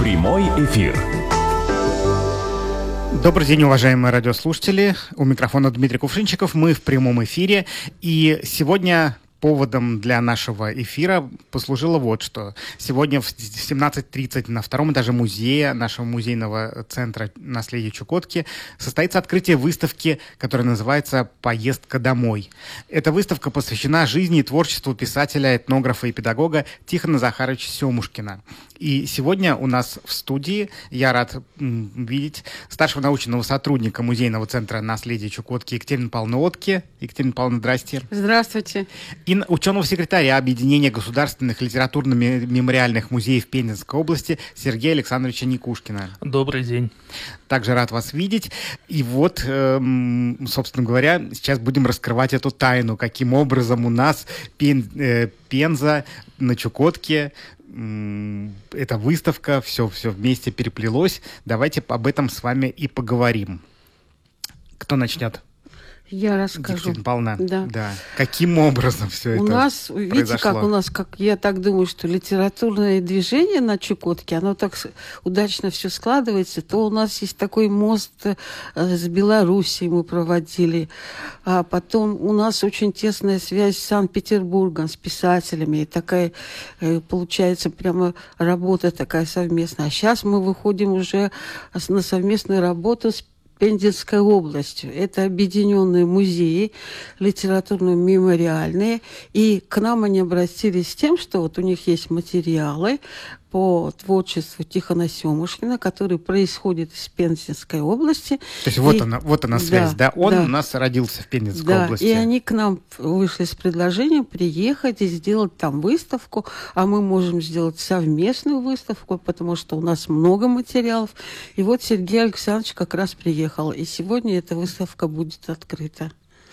Прямой эфир. Добрый день, уважаемые радиослушатели. У микрофона Дмитрий Кувшинчиков. Мы в прямом эфире. И сегодня поводом для нашего эфира послужило вот что. Сегодня в 17:30 на втором этаже музея, нашего музейного центра наследия Чукотки, состоится открытие выставки, которая называется «Поездка домой». Эта выставка посвящена жизни и творчеству писателя, этнографа и педагога Тихона Захаровича Семушкина. И сегодня у нас в студии я рад видеть старшего научного сотрудника музейного центра наследия Чукотки Екатерину Павловну Отке. Екатерина Павловна, здрасте. Здравствуйте. И ученого секретаря Объединения государственных литературно-мемориальных музеев Пензенской области Сергея Александровича Никушкина. Добрый день. Также рад вас видеть. И вот, собственно говоря, сейчас будем раскрывать эту тайну, каким образом у нас Пенза на Чукотке, эта выставка, все вместе переплелось. Давайте об этом с вами и поговорим. Кто начнет? Я расскажу. Екатерина Павловна, да. Каким образом все это у нас, произошло? видите, как у нас, как я так думаю, что литературное движение на Чукотке, оно так удачно все складывается, то у нас есть такой мост с Белоруссией мы проводили, а потом у нас очень тесная связь с Санкт-Петербургом, с писателями, и такая получается прямо работа такая совместная. А сейчас мы выходим уже на совместную работу с Пензенской областью. Это объединенные музеи, литературно-мемориальные. И к нам они обратились с тем, что вот у них есть материалы по творчеству Тихона Семушкина, который происходит из Пензенской области. То есть вот она связь, да? Он у нас родился в Пензенской области. И они к нам вышли с предложением приехать и сделать там выставку, а мы можем сделать совместную выставку, потому что у нас много материалов. И вот Сергей Александрович как раз приехал, и сегодня эта выставка будет открыта.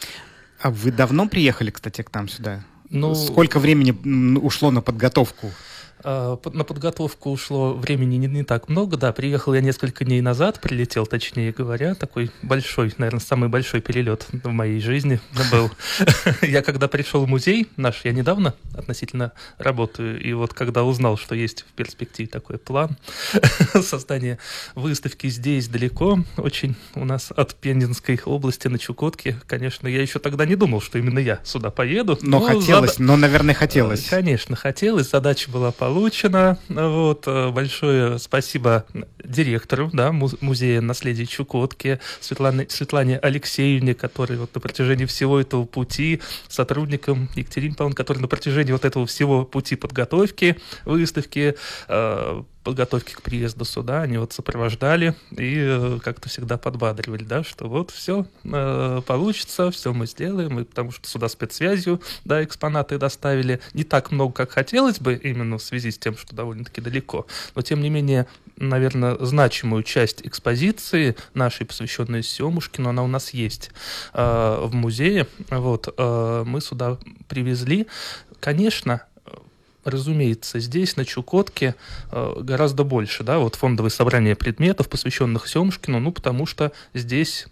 А вы давно приехали, кстати, к нам сюда? Сколько времени ушло на подготовку? На подготовку ушло времени не так много, да, приехал я несколько дней назад, прилетел, точнее говоря, такой большой, наверное, самый большой перелет в моей жизни был. Я когда пришел в музей наш, я недавно относительно работаю, и вот когда узнал, что есть в перспективе такой план создания выставки здесь, далеко, очень у нас от Пензенской области на Чукотке, конечно, я еще тогда не думал, что именно я сюда поеду. Но, наверное, хотелось. Конечно, хотелось, задача была получена. Вот, большое спасибо директору, да, музея наследия Чукотки Светлане Алексеевне, которая вот на протяжении всего этого пути, сотрудникам Екатерине Павловне, которые на протяжении вот этого всего пути подготовки выставки, подготовки к приезду сюда, они вот сопровождали и как-то всегда подбадривали, да, что вот все получится, все мы сделаем, и потому что сюда спецсвязью, да, экспонаты доставили не так много, как хотелось бы, именно в связи с тем, что довольно-таки далеко, но тем не менее, наверное, значимую часть экспозиции нашей, посвященной Семушкину, она у нас есть в музее, вот, мы сюда привезли, конечно. Разумеется, здесь, на Чукотке, гораздо больше, да, вот фондовое собрание предметов, посвященных Семушкину, потому что здесь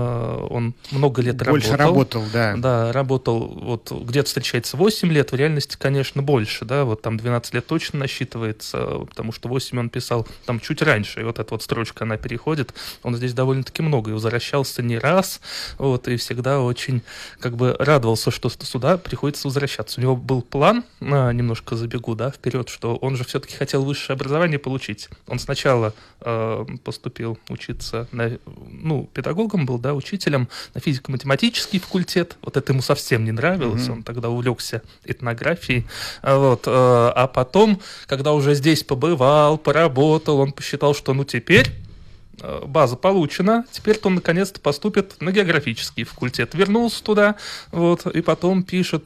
он много лет больше работал, да. Да, работал, вот где-то встречается 8 лет, в реальности, конечно, больше, да, вот там 12 лет точно насчитывается, потому что 8 он писал там чуть раньше, и вот эта вот строчка, она переходит, он здесь довольно-таки много и возвращался не раз, вот, и всегда очень, как бы, радовался, что сюда приходится возвращаться. У него был план, немножко забегу, да, вперед, что он же все-таки хотел высшее образование получить. Он сначала поступил учиться педагогом был, да, учителем на физико-математический факультет. Вот это ему совсем не нравилось. Он тогда увлекся этнографией. Вот. А потом, когда уже здесь побывал, поработал, он посчитал, что теперь база получена, теперь-то он наконец-то поступит на географический факультет. Вернулся туда, вот, и потом пишет,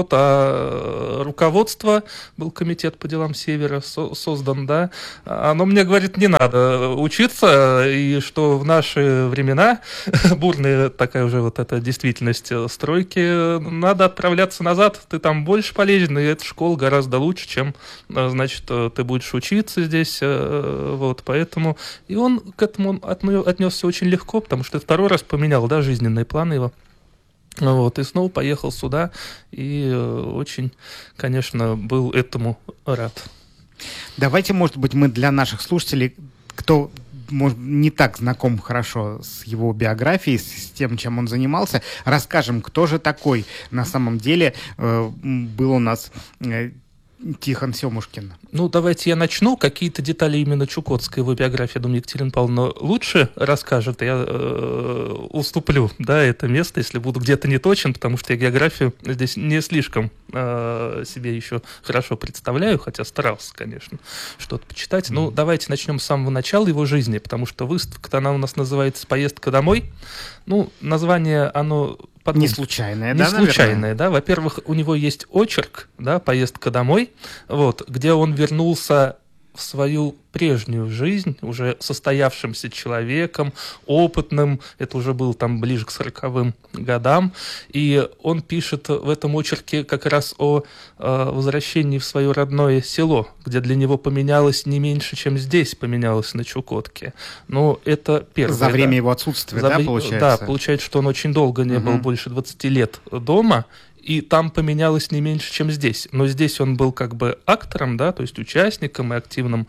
руководство, был комитет по делам Севера создан, да, оно мне говорит, не надо учиться, и что в наши времена, бурная такая уже вот эта действительность стройки, надо отправляться назад, ты там больше полезен, и эта школа гораздо лучше, чем, значит, ты будешь учиться здесь, вот, поэтому, и он к этому отнесся очень легко, потому что второй раз поменял, да, жизненные планы его. Вот, и снова поехал сюда, и очень, конечно, был этому рад. Давайте, может быть, мы для наших слушателей, кто может, не так знаком хорошо с его биографией, с тем, чем он занимался, расскажем, кто же такой на самом деле был у нас Тихон Семушкин. Ну, давайте я начну. Какие-то детали именно чукотской его биографии, я думаю, Екатерина Павловна лучше расскажет. Я уступлю, да, это место, если буду где-то не точен, потому что я географию здесь не слишком себе еще хорошо представляю, хотя старался, конечно, что-то почитать. Ну, давайте начнем с самого начала его жизни, потому что выставка-то она у нас называется «Поездка домой». Ну, название, оно... Не случайное, да, наверное? Не случайное, да. Во-первых, у него есть очерк, да, «Поездка домой», вот, где он вернулся в свою прежнюю жизнь, уже состоявшимся человеком, опытным, это уже был там ближе к 40-м годам, и он пишет в этом очерке как раз о возвращении в свое родное село, где для него поменялось не меньше, чем здесь поменялось на Чукотке. Но это первое. За время его отсутствия, да, получается? Да, получается, что он очень долго не был, больше 20 лет дома, и там поменялось не меньше, чем здесь. Но здесь он был как бы актором, да, то есть участником и активным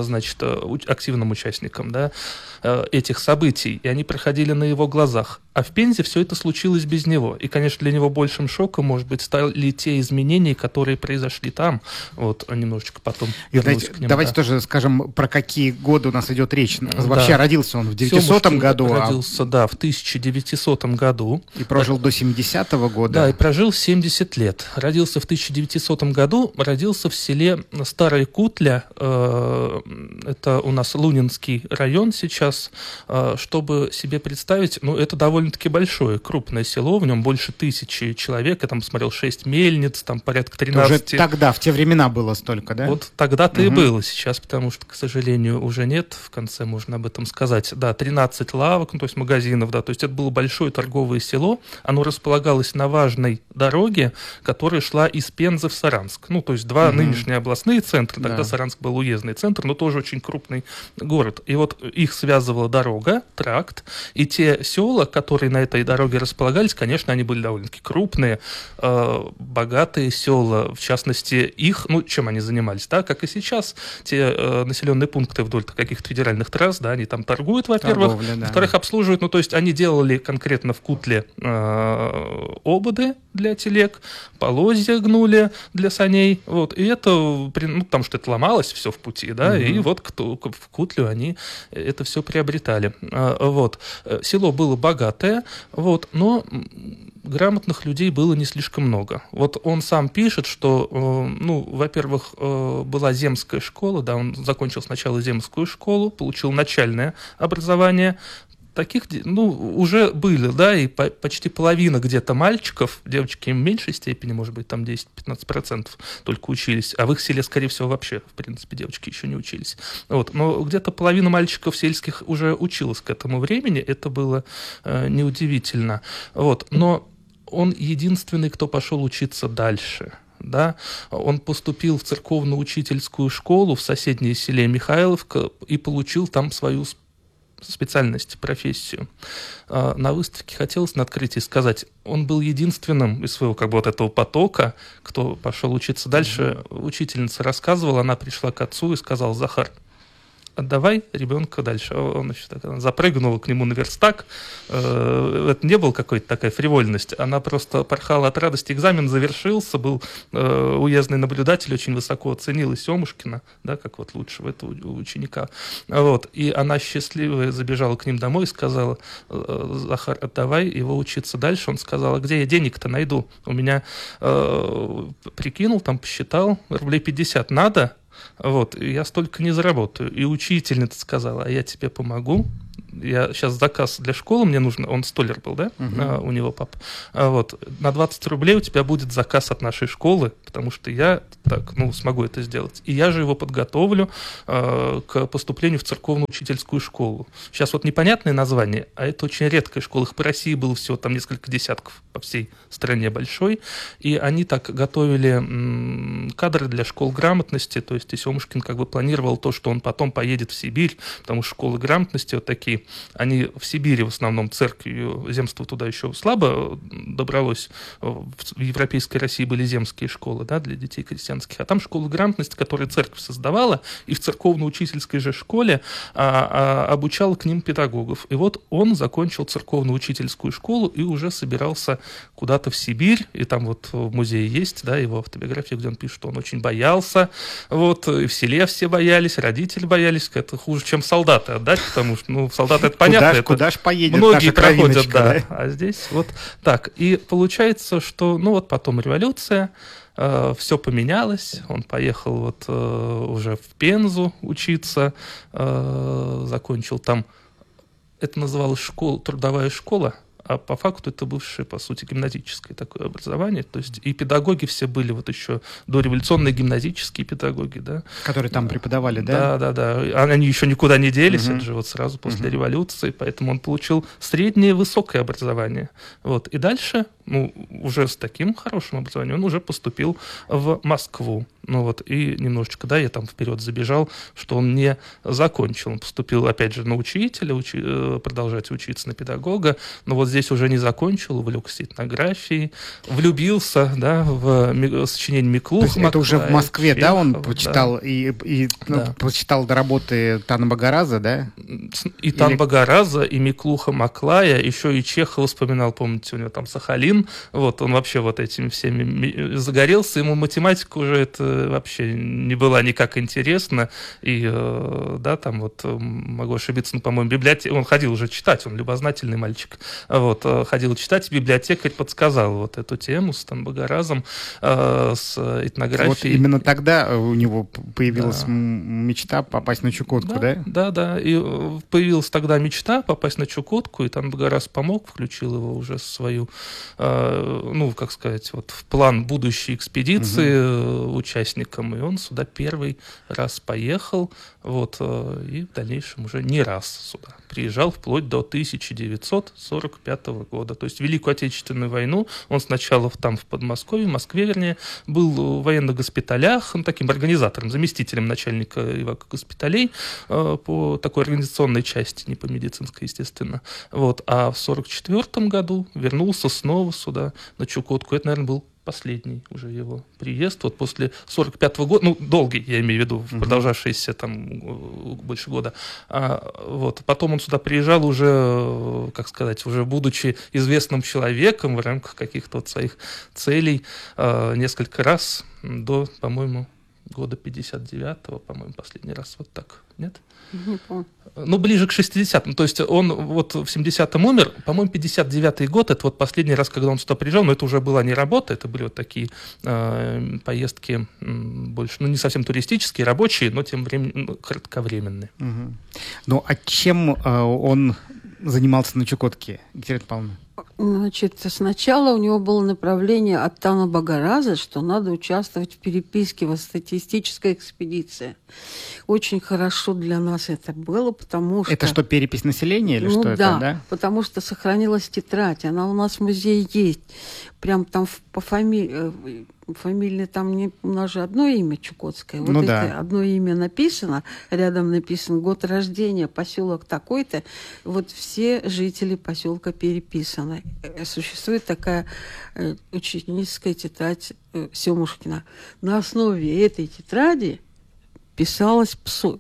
участником, да, этих событий, и они проходили на его глазах. А в Пензе все это случилось без него. И, конечно, для него большим шоком, может быть, стали те изменения, которые произошли там. Вот, немножечко потом вернусь к ним. Давайте тоже скажем, про какие годы у нас идет речь. Вообще родился он в 900 году. Родился, да, в 1900 году. И прожил до 70-го года. Да, и прожил 70 лет. Родился в 1900 году, родился в селе Старая Кутля, это у нас Лунинский район сейчас. Чтобы себе представить, ну, это довольно-таки большое, крупное село, в нем больше 1000 человек, я там посмотрел 6 мельниц, там порядка 13. Уже тогда, в те времена было столько, да? Вот тогда-то и было, сейчас, потому что, к сожалению, уже нет, в конце можно об этом сказать. Да, 13 лавок, ну, то есть магазинов, да, то есть это было большое торговое село, оно располагалось на важной дороге, которая шла из Пензы в Саранск. Ну, то есть два нынешние областные центра, тогда Саранск был уездный центр, но тоже очень крупный город. И вот их связывала дорога, тракт, и те села, которые на этой дороге располагались, конечно, они были довольно-таки крупные, богатые села, в частности, их, ну, чем они занимались, да, как и сейчас, те населенные пункты вдоль каких-то федеральных трасс, да, они там торгуют, во-первых, во-вторых, обслуживают, ну, то есть они делали конкретно в Кутле ободы для телег, полозья гнули для саней, вот, и это, ну, потому что это ломалось все в пути, да, и вот в Кутлю они это все приобретали, вот. Село было богатое, вот, но грамотных людей было не слишком много. Вот он сам пишет, что, ну, во-первых, была земская школа, да, он закончил сначала земскую школу, получил начальное образование. Таких, ну, уже были, да, и почти половина где-то мальчиков, девочки в меньшей степени, может быть, там 10-15% только учились, а в их селе, скорее всего, вообще, в принципе, девочки еще не учились. Вот, но где-то половина мальчиков сельских уже училась к этому времени, это было неудивительно. Вот, но он единственный, кто пошел учиться дальше. Да, он поступил в церковно-учительскую школу в соседнее селе Михайловка и получил там свою специальность, профессию. На выставке хотелось на открытии сказать, он был единственным из своего как бы вот этого потока, кто пошел учиться дальше. Учительница рассказывала, она пришла к отцу и сказала: Захар, отдавай ребенка дальше. Он, значит, запрыгнул к нему на верстак. Это не была какая-то такая фривольность. Она просто порхала от радости. Экзамен завершился, был уездный наблюдатель, очень высоко оценил и Семушкина, да, как вот лучшего этого ученика. Вот. И она счастливая забежала к ним домой и сказала: Захар, отдавай его учиться дальше. Он сказал: а где я денег-то найду? У меня, прикинул, там посчитал, рублей 50 надо. Вот, я столько не заработаю. И учительница сказала: а я тебе помогу. Я сейчас заказ для школы мне нужно, он столер был, да, у него папа. Вот, на 20 рублей у тебя будет заказ от нашей школы, потому что я так, ну, смогу это сделать. И я же его подготовлю к поступлению в церковно-учительскую школу. Сейчас вот непонятное название, а это очень редкая школа. Их по России было всего там несколько десятков, по всей стране большой. И они так готовили кадры для школ грамотности. То есть и Семушкин как бы планировал то, что он потом поедет в Сибирь, потому что школы грамотности вот такие Руси, они в Сибири в основном церковью, земство туда еще слабо добралось. В европейской России были земские школы, да, для детей крестьянских, а там школы грамотности, которые церковь создавала, и в церковно-учительской же школе обучала к ним педагогов. И вот он закончил церковно-учительскую школу и уже собирался куда-то в Сибирь, и там вот в музее есть, да, его автобиография, где он пишет, что он очень боялся, вот, и в селе все боялись, родители боялись, это хуже, чем солдаты отдать, потому что, ну, солдаты это понятно, куда ж поедет многие наша проходят, да, да, а здесь вот так. И получается, что, ну, вот потом революция, все поменялось, он поехал вот уже в Пензу учиться, закончил там, это называлось трудовая школа, а по факту это бывшее, по сути, гимназическое такое образование. То есть и педагоги все были вот еще дореволюционные гимназические педагоги, да. Которые там преподавали, да? Да. Они еще никуда не делись, это же вот сразу после революции, поэтому он получил среднее и высокое образование. Вот. И дальше, ну, уже с таким хорошим образованием он уже поступил в Москву. Ну вот, и немножечко, да, я там вперед забежал, что он не закончил. Он поступил, опять же, на учителя, продолжать учиться на педагога, но вот здесь уже не закончил, увлекся этнографией, влюбился, да, в сочинение Миклуха. То есть это уже в Москве, Чехова, да, он почитал, да. Ну, почитал работы Тана Багараза, да? И Тан Багараза, и Миклуха Маклая, еще и Чехова вспоминал, помните, у него там Сахалин, вот, он вообще вот этими всеми загорелся, ему математика уже это вообще не была никак интересна, и, да, там вот, могу ошибиться, но, по-моему, библиотека, он ходил уже читать, он любознательный мальчик, вот, ходил читать, библиотекарь подсказал вот эту тему с Тан Багаразом, с этнографией. Вот именно тогда у него появилась мечта попасть на Чукотку, да? Да, и появилась тогда мечта попасть на Чукотку, и Тан Багараз помог, включил его уже в свою, ну, как сказать, вот в план будущей экспедиции участникам, и он сюда первый раз поехал, вот, и в дальнейшем уже не раз сюда приезжал, вплоть до 1945 года. То есть Великую Отечественную войну он сначала там в Подмосковье, в Москве, вернее, был в военных госпиталях, он таким организатором, заместителем начальника госпиталей по такой организационной части, не по медицинской, естественно. Вот. А в 1944 году вернулся снова сюда, на Чукотку. Это, наверное, был последний уже его приезд, вот после 45-го года, ну, долгий, я имею в виду, продолжавшийся там больше года, вот, потом он сюда приезжал уже, как сказать, уже будучи известным человеком в рамках каких-то вот своих целей, несколько раз до, по-моему, года 59-го, по-моему, последний раз, вот так, нет? Не помню. Ну, ближе к 60-м, то есть он вот в 70-м умер, по-моему, 59-й год, это вот последний раз, когда он сюда приезжал, но это уже была не работа, это были вот такие поездки больше, ну, не совсем туристические, рабочие, но тем временем кратковременные. Ну, а чем он занимался на Чукотке, Екатерина Павловна? Значит, сначала у него было направление от Тана Багараза, что надо участвовать в переписке в статистической экспедиции. Очень хорошо для нас это было, потому что... Это что, перепись населения или что это, да? Потому что сохранилась тетрадь, она у нас в музее есть. Прям там по фамилии там не, у нас же одно имя чукотское. Вот ну, это да. одно имя написано, рядом написан год рождения, поселок такой-то. Вот все жители поселка переписаны. Существует такая ученическая тетрадь Семушкина. На основе этой тетради писалась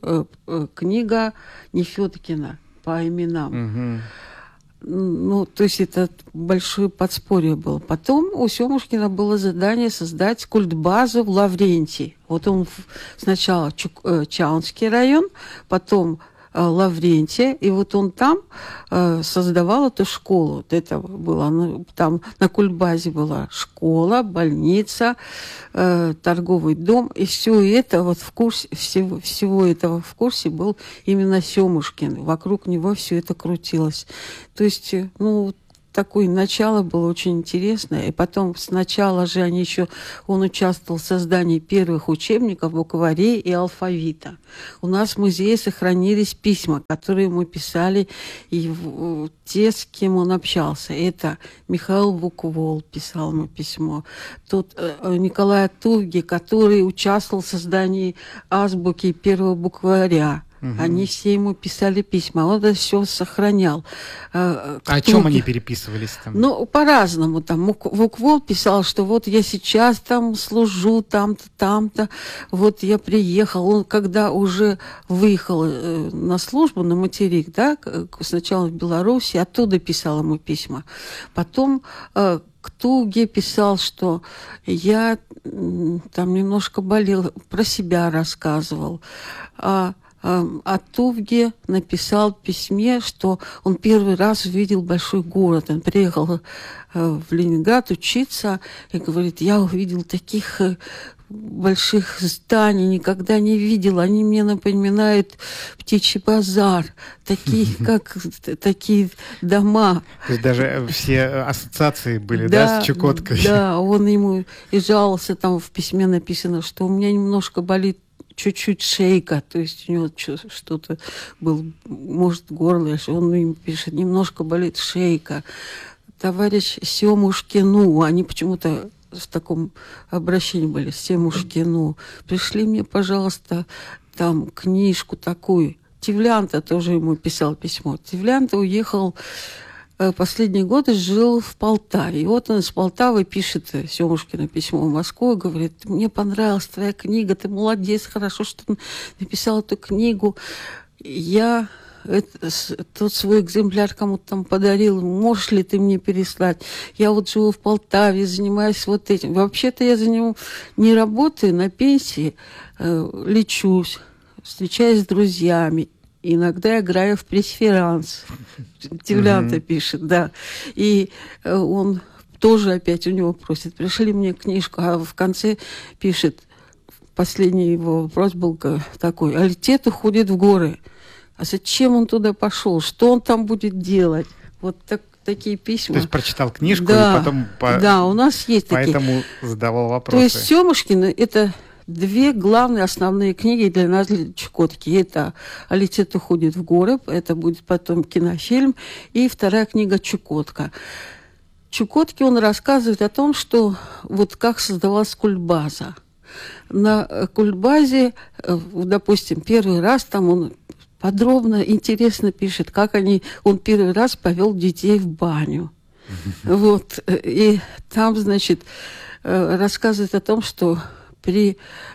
книга Нефёдкина по именам. Ну, то есть это большое подспорье было. Потом у Семушкина было задание создать культбазу в Лаврентии. Вот он сначала Чаунский район, потом Лаврентия, и вот он там создавал эту школу. Вот это было, там на культбазе была школа, больница, торговый дом, и все это вот в курсе, всего этого в курсе был именно Семушкин. Вокруг него все это крутилось. То есть, ну, такое начало было очень интересное. И потом сначала же он участвовал в создании первых учебников, букварей и алфавита. У нас в музее сохранились письма, которые ему писали и те, с кем он общался. Это Михаил Буквол писал ему письмо. Тут Николай Туги, который участвовал в создании азбуки первого букваря. Они все ему писали письма, он это все сохранял. О чем они переписывались там? Ну, по-разному. Там Вуквол писал, что вот я сейчас там служу, там-то, там-то, вот я приехал. Он когда уже выехал на службу на материк, да, сначала в Беларуси, оттуда писал ему письма. Потом к Туге писал, что я там немножко болел, про себя рассказывал. А Тувге написал в письме, что он первый раз увидел большой город. Он приехал в Ленинград учиться и говорит, я увидел таких больших зданий, никогда не видел. Они мне напоминают птичий базар, такие дома. То есть даже все ассоциации были, да, с Чукоткой? Да, он ему и жаловался, там в письме написано, что у меня немножко болит чуть-чуть шейка, то есть у него что-то было, может, горло, он им пишет, немножко болит шейка. Товарищ Семушкину, они почему-то в таком обращении были, Семушкину, пришли мне, пожалуйста, там книжку такую. Тевлянта тоже ему писал письмо. Тевлянта уехал последние годы, жил в Полтаве. И вот он из Полтавы пишет Семушкину письмо в Москву, говорит, мне понравилась твоя книга, ты молодец, хорошо, что ты написал эту книгу. Я тот свой экземпляр кому-то там подарил, можешь ли ты мне переслать? Я вот живу в Полтаве, занимаюсь вот этим. Вообще-то я за него не работаю, на пенсии, лечусь, встречаюсь с друзьями. Иногда играю в пресс-феранс. Тевлянта пишет, да. И он тоже опять у него просит, пришли мне книжку, а в конце пишет, последний его вопрос был такой, Алитет уходит в горы. А зачем он туда пошел? Что он там будет делать? Вот такие письма. То есть прочитал книжку, да, и потом да, у нас есть поэтому такие. Задавал вопросы. То есть Семушкин — это две главные основные книги для нас, для Чукотки. Это «Алитет уходит в горы», это будет потом кинофильм, и вторая книга «Чукотка». Чукотки он рассказывает о том, что вот как создавалась культбаза. На культбазе, допустим, первый раз там он подробно, интересно пишет, как он первый раз повел детей в баню. Вот. И там, значит, рассказывает о том, что при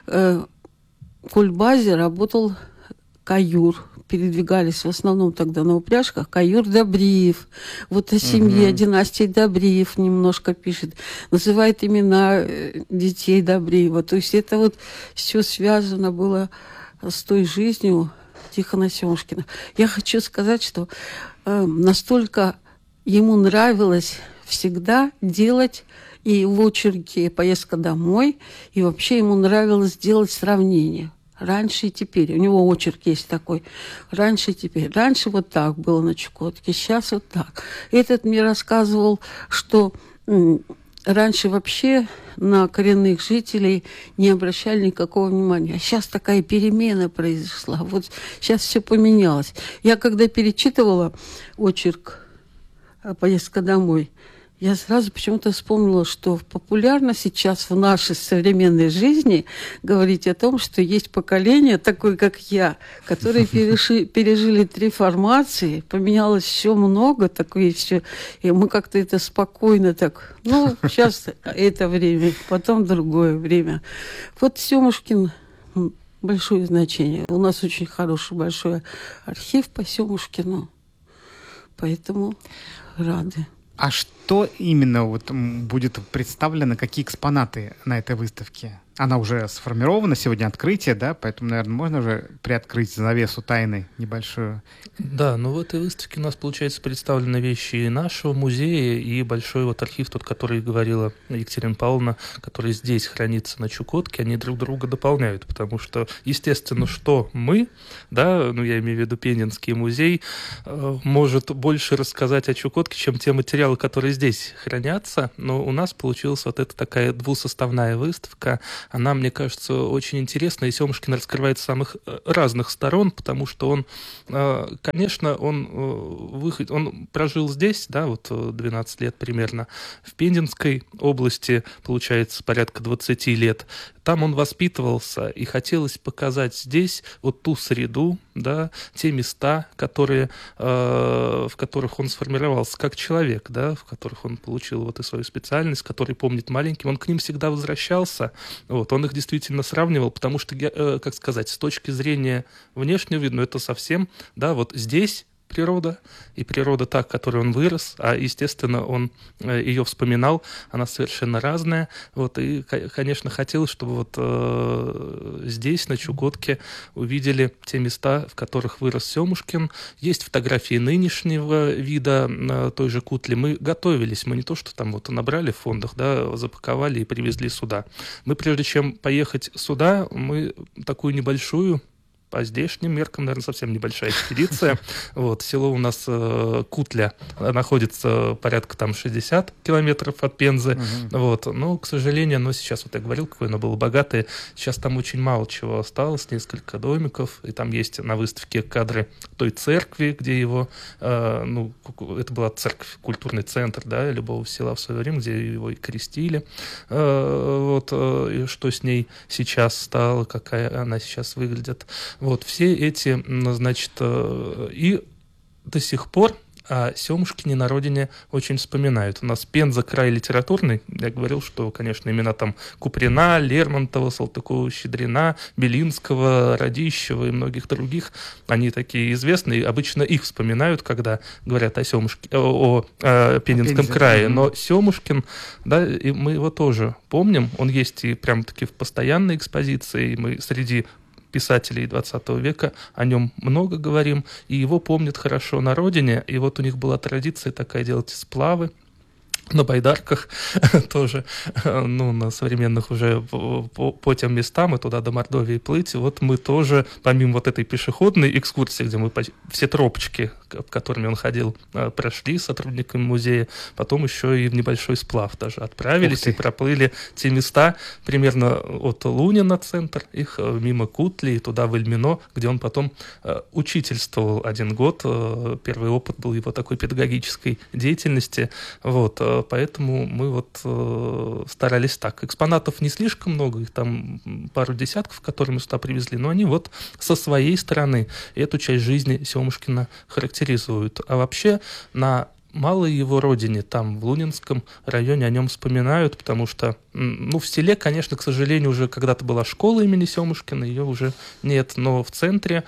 культбазе работал каюр. Передвигались в основном тогда на упряжках. Каюр Добриев. Вот о семье, о династии Добриев немножко пишет. Называет имена детей Добриева. То есть это вот все связано было с той жизнью Тихона Семушкина. Я хочу сказать, что настолько ему нравилось всегда делать и в очерке «Поездка домой», и вообще ему нравилось делать сравнение. Раньше и теперь. У него очерк есть такой. Раньше и теперь. Раньше вот так было на Чукотке, сейчас вот так. Этот мне рассказывал, что раньше вообще на коренных жителей не обращали никакого внимания. А сейчас такая перемена произошла. Вот сейчас все поменялось. Я когда перечитывала очерк «Поездка домой», я сразу почему-то вспомнила, что популярно сейчас в нашей современной жизни говорить о том, что есть поколение, такое как я, которые пережили 3 формации, поменялось все много, такое все, и мы как-то это спокойно так, сейчас это время, потом другое время. Вот Семушкин большое значение. У нас очень хороший большой архив по Семушкину, поэтому рады. А что именно вот будет представлено, какие экспонаты на этой выставке? Она уже сформирована, сегодня открытие, да, поэтому, наверное, можно уже приоткрыть завесу тайны небольшую. Да, в этой выставке у нас, получается, представлены вещи и нашего музея, и большой вот архив, тот, который говорила Екатерина Павловна, который здесь хранится на Чукотке, они друг друга дополняют, потому что, естественно, что мы, да, я имею в виду Пензенский музей, может больше рассказать о Чукотке, чем те материалы, которые здесь хранятся, но у нас получилась вот эта такая двусоставная выставка. она, мне кажется, очень интересна, и Семушкин раскрывает с самых разных сторон, потому что он, конечно, он прожил здесь, да, вот 12 лет примерно, в Пензенской области, получается, порядка 20 лет. Там он воспитывался, и хотелось показать здесь вот ту среду, да, те места, в которых он сформировался как человек, да, в которых он получил вот и свою специальность, который помнит маленьким, он к ним всегда возвращался, вот, он их действительно сравнивал, потому что, как сказать, с точки зрения внешнего вида, это совсем, да, вот здесь природа, и природа та, в которой он вырос, а, естественно, он ее вспоминал, она совершенно разная, вот, и, конечно, хотелось, чтобы вот здесь, на Чукотке, увидели те места, в которых вырос Семушкин. Есть фотографии нынешнего вида той же Кутли. Мы готовились, мы не то, что там вот набрали в фондах, да, запаковали и привезли сюда. Мы, прежде чем поехать сюда, мы такую небольшую, по здешним меркам, наверное, совсем небольшая экспедиция. Вот, село у нас Кутля находится порядка там 60 километров от Пензы. Вот, но, к сожалению, оно сейчас, вот я говорил, какое оно было богатое, сейчас там очень мало чего осталось, несколько домиков, и там есть на выставке кадры той церкви, где его, это была церковь, культурный центр, да, любого села в свое время, где его и крестили. Вот, и что с ней сейчас стало, какая она сейчас выглядит. Вот, все эти, значит, и до сих пор о Семушкине на родине очень вспоминают. У нас Пенза край литературный. Я говорил, что, конечно, имена там Куприна, Лермонтова, Салтыкова-Щедрина, Белинского, Радищева и многих других, они такие известные. Обычно их вспоминают, когда говорят о Пензенском крае. Но Семушкин, да, и мы его тоже помним. Он есть и прям-таки в постоянной экспозиции. И мы среди писателей 20 века, о нем много говорим, и его помнят хорошо на родине, и вот у них была традиция такая делать сплавы на байдарках тоже, на современных уже по тем местам, и туда до Мордовии плыть. Вот мы тоже, помимо вот этой пешеходной экскурсии, где мы все тропочки, которыми он ходил, прошли с сотрудниками музея, потом еще и в небольшой сплав даже отправились и проплыли те места примерно от Лунина центр, их мимо Кутли и туда в Эльмино, где он потом учительствовал 1 год. Первый опыт был его такой педагогической деятельности. Вот. Поэтому мы вот старались так. Экспонатов не слишком много, их там пару десятков, которые мы сюда привезли, но они вот со своей стороны эту часть жизни Семушкина характеризуют. А вообще на малой его родине, там, в Лунинском районе, о нем вспоминают, потому что, в селе, конечно, к сожалению, уже когда-то была школа имени Семушкина, ее уже нет, но в центре,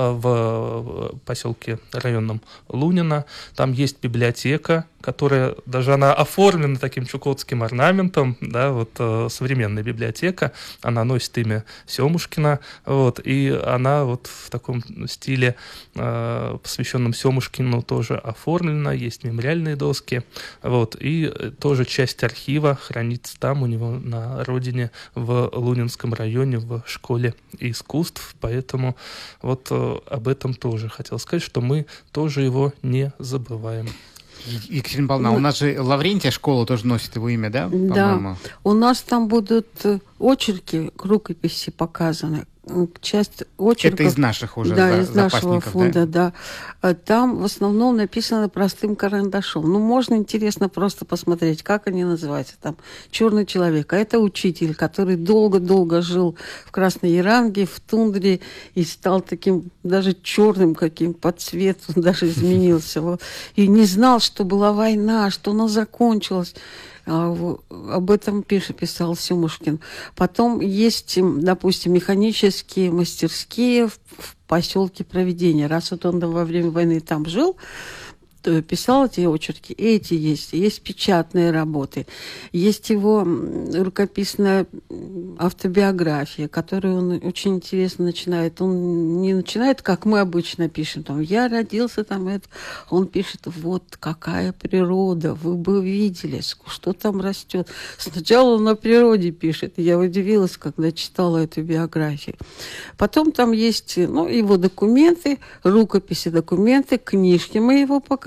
в поселке районном Лунина, там есть библиотека, которая даже она оформлена таким чукотским орнаментом, да, вот современная библиотека, она носит имя Семушкина, вот, и она вот в таком стиле, посвященном Семушкину, тоже оформлена, есть мемориальные доски, вот, и тоже часть архива хранится там у него на родине в Лунинском районе в школе искусств, поэтому вот об этом тоже хотел сказать, что мы тоже его не забываем. Екатерина Павловна, у нас же Лаврентия школа тоже носит его имя, да? Да, у нас там будут очерки, рукописи показаны. Часть очерков... Это из наших уже запасников. Да, из нашего фонда, да. Там в основном написано простым карандашом. Можно интересно просто посмотреть, как они называются. Там «Черный человек». А это учитель, который долго-долго жил в Красной Яранге, в тундре, и стал таким даже черным каким по цвету, даже изменился. И не знал, что была война, что она закончилась. Об этом писал Семушкин. Потом есть, допустим, механические мастерские в поселке Провидения. Раз вот он во время войны там жил, то писал эти очерки. Эти есть печатные работы. Есть его рукописная автобиография, которую он очень интересно начинает. Он не начинает, как мы обычно пишем, там, я родился там, это. Он пишет, вот какая природа, вы бы видели, что там растет. Сначала он о природе пишет. Я удивилась, когда читала эту биографию. Потом там есть его документы, рукописи, документы, книжки мы его показываем.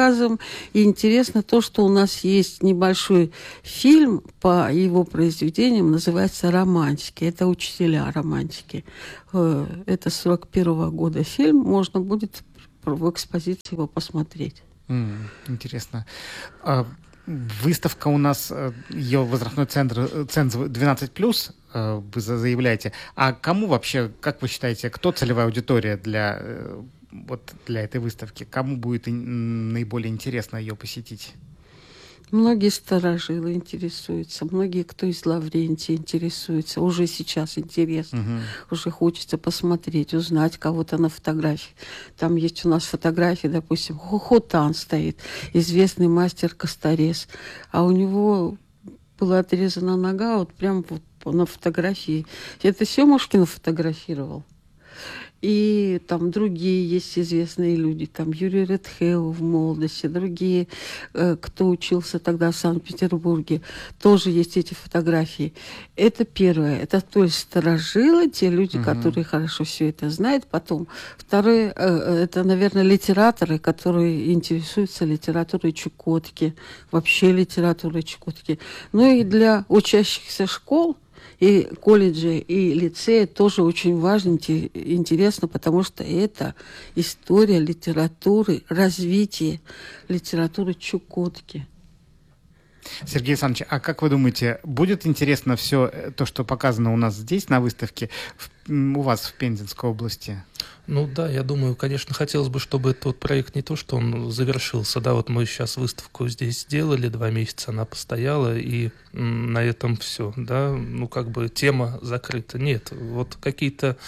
рассказом. И интересно то, что у нас есть небольшой фильм по его произведениям, называется «Романтики». Это учителя романтики. Это 41-го года фильм. Можно будет в экспозиции его посмотреть. Интересно. Выставка у нас, ее возрастной ценз 12+, вы заявляете. А кому вообще, как вы считаете, кто целевая аудитория для этой выставки? Кому будет наиболее интересно ее посетить? Многие старожилы интересуются, многие, кто из Лаврентия интересуется. Уже сейчас интересно, уже хочется посмотреть, узнать кого-то на фотографии. Там есть у нас фотографии, допустим, Хохотан стоит, известный мастер косторез, а у него была отрезана нога вот прямо вот на фотографии. Это Сёмушкин фотографировал. И там другие есть известные люди, там Юрий Редхеу в молодости, другие, кто учился тогда в Санкт-Петербурге, тоже есть эти фотографии. Это первое, это то есть старожилы, те люди, которые хорошо все это знают. Потом второе, это, наверное, литераторы, которые интересуются литературой Чукотки, вообще литературой Чукотки. Ну и для учащихся школ и колледжи, и лицеи тоже очень важно, интересно, потому что это история литературы, развитие литературы Чукотки. Сергей Александрович, а как вы думаете, будет интересно все то, что показано у нас здесь на выставке, у вас в Пензенской области? Ну да, я думаю, конечно, хотелось бы, чтобы этот проект не то, что он завершился, да, вот мы сейчас выставку здесь сделали, 2 месяца она постояла, и на этом все, да, ну как бы тема закрыта. Нет, вот какие-то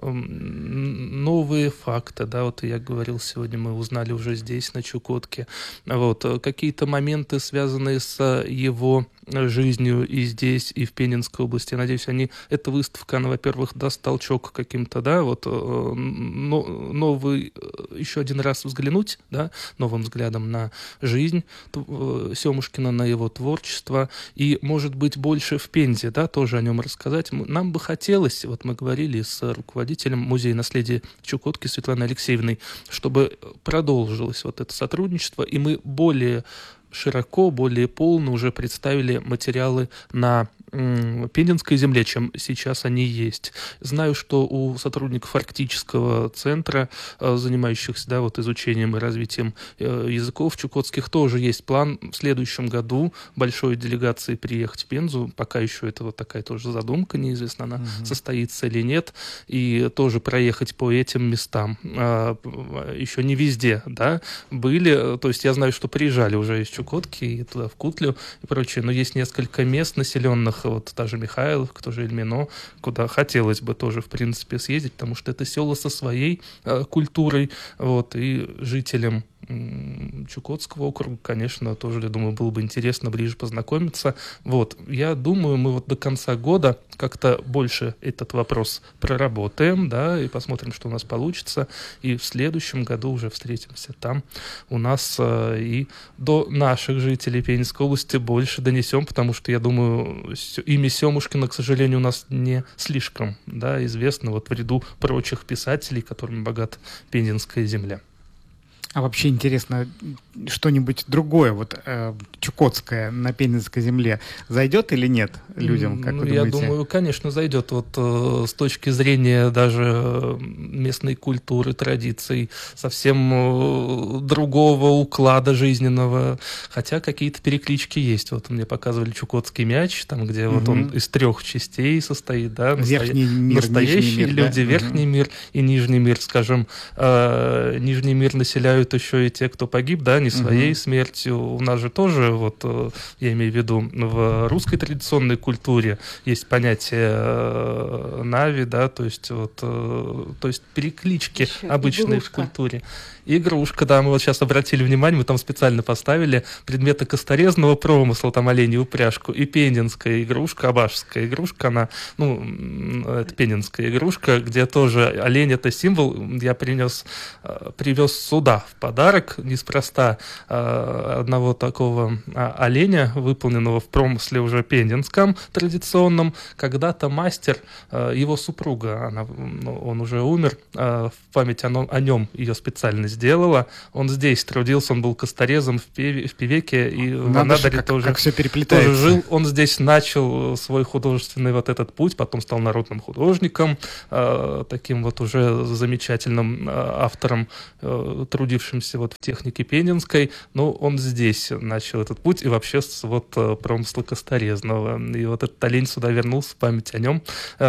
новые факты, да, вот я говорил сегодня, мы узнали уже здесь, на Чукотке, вот, какие-то моменты, связанные с его жизнью и здесь, и в Пензенской области. Я надеюсь, эта выставка, она, во-первых, даст толчок каким-то, да, вот новый, еще один раз взглянуть, да, новым взглядом на жизнь Сёмушкина, на его творчество, и, может быть, больше в Пензе, да, тоже о нем рассказать. Нам бы хотелось, вот мы говорили с руководителем Музея наследия Чукотки Светланой Алексеевной, чтобы продолжилось вот это сотрудничество, и мы более широко, более полно уже представили материалы на Пензенской земле, чем сейчас они есть. Знаю, что у сотрудников Арктического центра, занимающихся, да, вот изучением и развитием языков чукотских, тоже есть план в следующем году большой делегации приехать в Пензу. Пока еще это вот такая тоже задумка, неизвестно, она состоится или нет, и тоже проехать по этим местам. Еще не везде, да, были, то есть я знаю, что приезжали уже из Чукотки и туда, в Кутлю и прочее, но есть несколько мест населенных, вот та же Михайловка, тоже Ильмино, куда хотелось бы тоже, в принципе, съездить, потому что это село со своей культурой, вот, и жителям Чукотского округа, конечно, тоже, я думаю, было бы интересно ближе познакомиться. Вот, я думаю, мы вот до конца года как-то больше этот вопрос проработаем, да, и посмотрим, что у нас получится, и в следующем году уже встретимся там у нас, и до наших жителей Пензенской области больше донесем, потому что, я думаю, имя Сёмушкина, к сожалению, у нас не слишком, да, известно вот в ряду прочих писателей, которыми богата Пензенская земля. А вообще интересно, что-нибудь другое, вот чукотское на Пензенской земле зайдет или нет людям, как вы думаете? Я думаю, конечно, зайдет. Вот с точки зрения даже местной культуры, традиций, совсем другого уклада жизненного. Хотя какие-то переклички есть. Вот мне показывали Чукотский мяч, там, где вот он из 3 частей состоит, да, верхний мир, настоящие мир, люди, да? Верхний мир и нижний мир, скажем, нижний мир населяют еще и те, кто погиб, да, не своей смертью. У нас же тоже, вот, я имею в виду, в русской традиционной культуре есть понятие нави, да, то есть вот, то есть переклички еще обычные игрушка в культуре. Игрушка, да, мы вот сейчас обратили внимание, мы там специально поставили предметы косторезного промысла, там оленью упряжку, и пензенская игрушка, абашская игрушка, она, ну, это пензенская игрушка, где тоже олень — это символ, я привез сюда, в подарок неспроста одного такого оленя, выполненного в промысле уже пензенском традиционном. Когда-то мастер, его супруга, он уже умер, в память о нем ее специально сделала. Он здесь трудился, он был косторезом в Певеке, и в Анадыре тоже все переплетается. Жил. Он здесь начал свой художественный вот этот путь, потом стал народным художником, таким вот уже замечательным автором, трудившимся вот в технике пензенской. Но он здесь начал этот путь, и вообще с вот промысла косторезного. И вот этот олень сюда вернулся, в память о нем,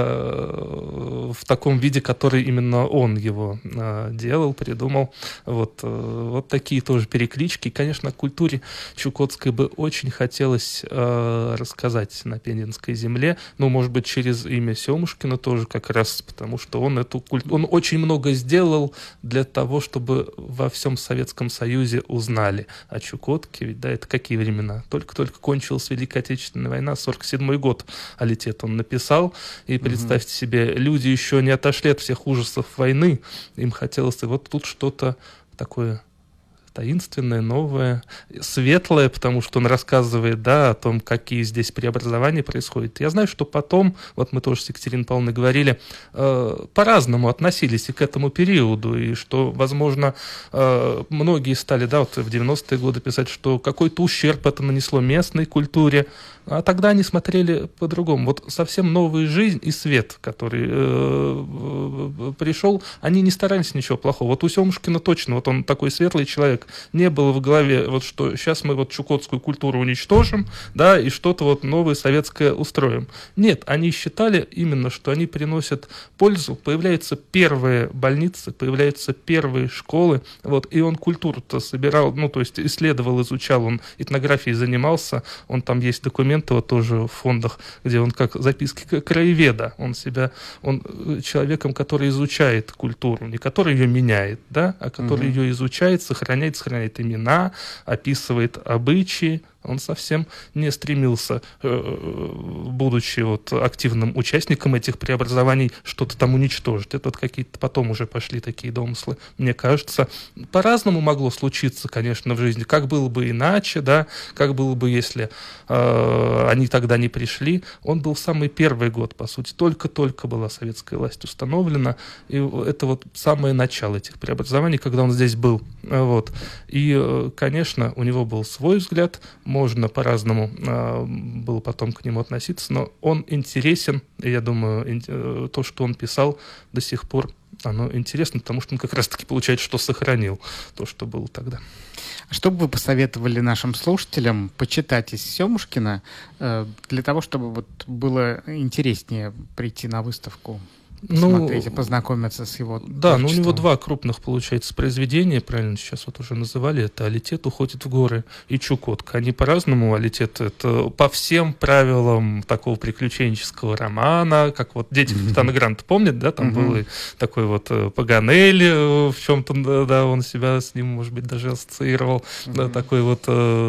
в таком виде, который именно он его делал, придумал. Вот такие тоже переклички. И, конечно, о культуре чукотской бы очень хотелось рассказать на пензенской земле. Ну, может быть, через имя Семушкина тоже как раз, потому что он очень много сделал для того, чтобы во всем Советском Союзе узнали о Чукотке. Ведь, да, это какие времена? Только-только кончилась Великая Отечественная война, 47-й год «Алитет» он написал. И представьте себе, люди еще не отошли от всех ужасов войны. Им хотелось, и вот тут что-то такое таинственное, новое, светлое, потому что он рассказывает, да, о том, какие здесь преобразования происходят. Я знаю, что потом, вот мы тоже с Екатериной Павловной говорили, по-разному относились и к этому периоду, и что, возможно, многие стали, да, вот в 90-е годы писать, что какой-то ущерб это нанесло местной культуре, а тогда они смотрели по-другому. Вот совсем новая жизнь и свет, который пришел, они не старались ничего плохого. Вот у Семушкина точно, вот он такой светлый человек, не было в голове, вот что сейчас мы вот чукотскую культуру уничтожим, да, и что-то вот новое советское устроим. Нет, они считали именно, что они приносят пользу, появляются первые больницы, появляются первые школы, вот, и он культуру-то собирал, ну, то есть исследовал, изучал, он этнографией занимался, он там есть документы вот тоже в фондах, где он как записки краеведа, он человеком, который изучает культуру, не который ее меняет, да, а который ее изучает, сохраняет имена, описывает обычаи. Он совсем не стремился, будучи вот активным участником этих преобразований, что-то там уничтожить. Это вот какие-то потом уже пошли такие домыслы. Мне кажется, по-разному могло случиться, конечно, в жизни. Как было бы иначе, да, как было бы, если они тогда не пришли. Он был в самый первый год, по сути. Только-только была советская власть установлена. И это вот самое начало этих преобразований, когда он здесь был. Вот. И, конечно, у него был свой взгляд, можно по-разному было потом к нему относиться, но он интересен, и я думаю, то, что он писал до сих пор, оно интересно, потому что он как раз-таки получается, что сохранил то, что было тогда. Что бы вы посоветовали нашим слушателям почитать из Семушкина для того, чтобы вот было интереснее прийти на выставку? Смотреть и познакомиться с его Да, у него два крупных, получается, произведения, правильно сейчас вот уже называли, это «Алитет уходит в горы» и «Чукотка». Они по-разному. «Алитет» — это по всем правилам такого приключенческого романа, как вот «Дети капитана Гранта», помнят, да, там был и такой вот Паганелли, в чем-то, да, он себя с ним, может быть, даже ассоциировал, да, такой вот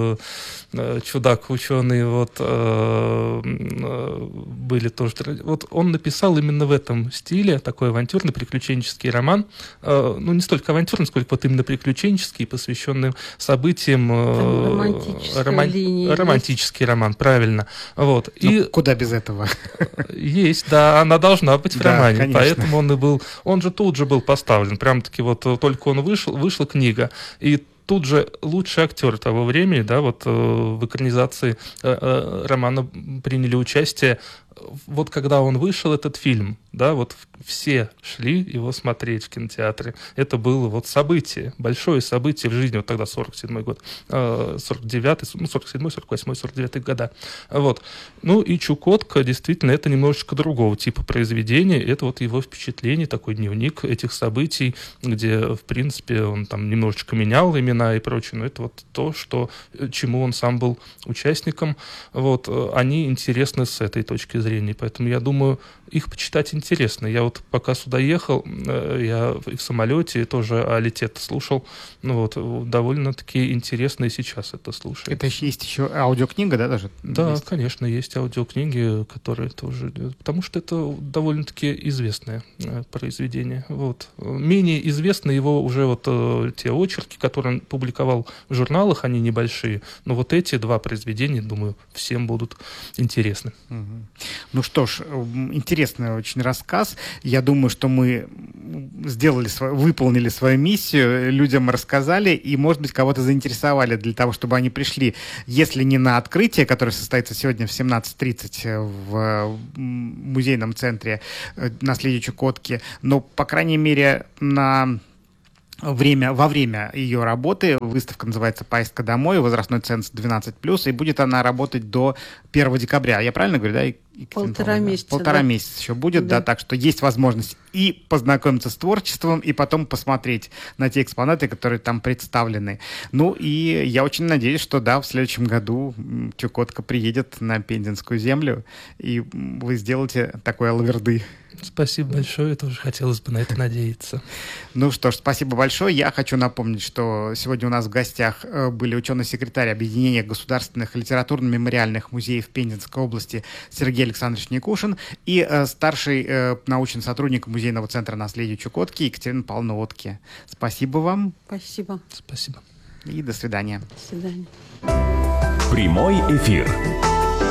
чудак-ученый, вот были тоже. Вот он написал именно в этом стиле такой авантюрный приключенческий роман, ну не столько авантюрный, сколько вот именно приключенческий, посвященный событиям. Романтический роман, правильно. Вот. И куда без этого? Есть, да, она должна быть в романе, конечно. Поэтому он и был, он же тут же был поставлен, прям-таки вот только он вышла книга, и тут же лучший актер того времени, да, вот в экранизации романа приняли участие. Вот когда он вышел, этот фильм, да, вот все шли его смотреть в кинотеатре. Это было вот событие, большое событие в жизни, вот тогда 47-й год, 49-й, ну, 47-й, 48-й, 49-й года. Вот. Ну и «Чукотка» действительно это немножечко другого типа произведения. Это вот его впечатление, такой дневник этих событий, где, в принципе, он там немножечко менял имена и прочее, но это вот то, чему он сам был участником. Вот. Они интересны с этой точки зрения. Поэтому я думаю, их почитать интересно. Я вот пока сюда ехал, я и в самолете тоже «Алитет» слушал. Ну вот, довольно-таки интересно и сейчас это слушать. Это есть еще аудиокнига, да, даже? Да, есть? конечно, есть аудиокниги, которые тоже... Потому что это довольно-таки известное произведение. Вот. Менее известны его уже вот те очерки, которые он публиковал в журналах, они небольшие. Но вот эти два произведения, думаю, всем будут интересны. Ну что ж, интересный очень рассказ. Я думаю, что мы выполнили свою миссию, людям рассказали и, может быть, кого-то заинтересовали для того, чтобы они пришли, если не на открытие, которое состоится сегодня в 17:30 в музейном центре «Наследие Чукотки», но, по крайней мере, во время ее работы. Выставка называется «Поездка домой», возрастной ценз 12+, и будет она работать до 1 декабря. Я правильно говорю, да? Полтора месяца. Полтора месяца еще будет, да, так что есть возможность и познакомиться с творчеством, и потом посмотреть на те экспонаты, которые там представлены. Ну, и я очень надеюсь, что, да, в следующем году Чукотка приедет на Пензенскую землю, и вы сделаете такой алаверды. Спасибо большое, тоже хотелось бы на это надеяться. Ну что ж, спасибо большое. Я хочу напомнить, что сегодня у нас в гостях были ученый-секретарь Объединения государственных литературно-мемориальных музеев Пензенской области Сергей Александрович Никушин и старший научный сотрудник Музейного центра наследия Чукотки Екатерина Павловна Отке. Спасибо вам. Спасибо. Спасибо. И до свидания. До свидания. Прямой эфир.